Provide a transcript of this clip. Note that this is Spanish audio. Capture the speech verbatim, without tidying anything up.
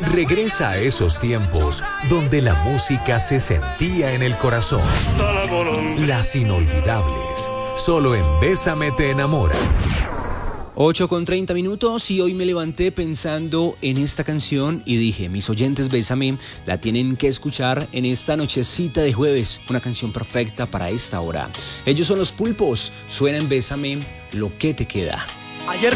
Regresa a esos tiempos donde la música se sentía en el corazón. Las inolvidables, solo en Bésame te enamora. ocho con treinta minutos y hoy me levanté pensando en esta canción y dije, mis oyentes Bésame la tienen que escuchar en esta nochecita de jueves, una canción perfecta para esta hora. Ellos son Los Pulpos, suena en Bésame lo que te queda. Ayer